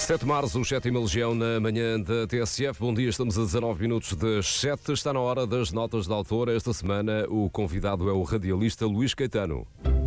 7 de março, o 7ª Legião na manhã da TSF. Bom dia, estamos a 19 minutos das 7. Está na hora das notas de autor. Esta semana o convidado é o radialista Luís Caetano.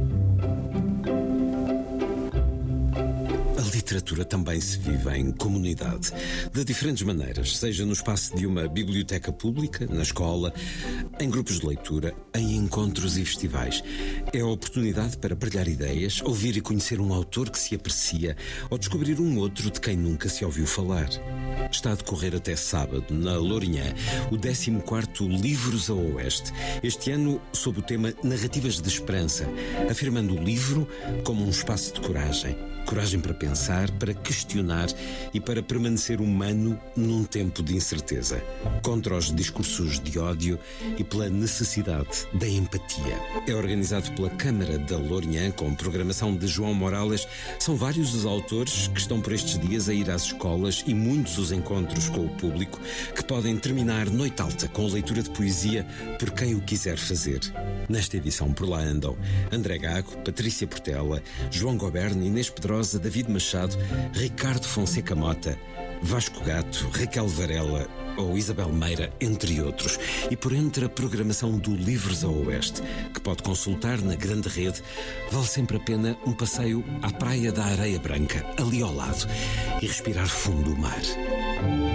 A literatura também se vive em comunidade, de diferentes maneiras, seja no espaço de uma biblioteca pública, na escola, em grupos de leitura, em encontros e festivais. É a oportunidade para partilhar ideias, ouvir e conhecer um autor que se aprecia ou descobrir um outro de quem nunca se ouviu falar. Está a decorrer até sábado, na Lourinhã, o 14º Livros a Oeste. Este ano, sob o tema Narrativas de Esperança, afirmando o livro como um espaço de coragem. Coragem para pensar, para questionar e para permanecer humano num tempo de incerteza. Contra os discursos de ódio e pela necessidade da empatia. É organizado pela Câmara da Lourinhã, com programação de João Morales. São vários os autores que estão por estes dias a ir às escolas e muitos os encontros com o público que podem terminar noite alta com a leitura de poesia por quem o quiser fazer. Nesta edição por lá andam André Gago, Patrícia Portela, João Goberno, Inês Pedrosa, David Machado, Ricardo Fonseca Mota, Vasco Gato, Raquel Varela ou Isabel Meira, entre outros. E por entre a programação do Livros a Oeste, que pode consultar na grande rede, vale sempre a pena um passeio à Praia da Areia Branca, ali ao lado, e respirar fundo o mar.